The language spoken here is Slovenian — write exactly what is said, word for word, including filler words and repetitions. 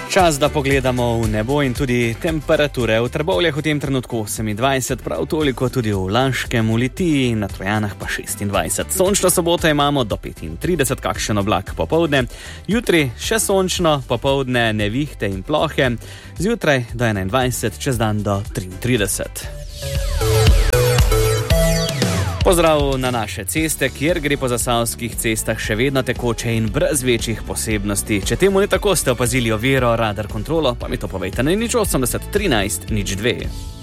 Čas, da pogledamo v nebo in tudi temperature. V Trbovljah v tem trenutku osemindvajset, prav toliko tudi v Laškem, v Litiji, na Trojanah pa šestindvajset. Sončno soboto imamo do petintrideset, kakšen oblak popoldne. Jutri še sončno, popoldne nevihte in plohe. Zjutraj do enaindvajset, čez dan do triintrideset. Pozdrav na naše ceste, kjer gre po zasavskih cestah še vedno tekoče in brez večjih posebnosti. Če temu ne tako, ste opazili oviro radar kontrolo, pa mi to povejte na nič osemdeset trinajst nič dve.